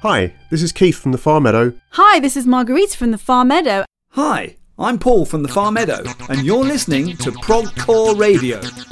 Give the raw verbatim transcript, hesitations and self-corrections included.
Hi, this is Keith from the Far Meadow. Hi, this is Margarita from the Far Meadow. Hi, I'm Paul from the Far Meadow, and you're listening to Prog Core Radio.